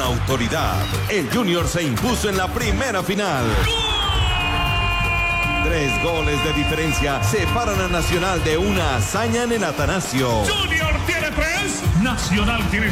una autoridad. El Junior se impuso en la primera final. 3 goles de diferencia separan a Nacional de una hazaña en el Atanasio. Junior tiene 3, Nacional tiene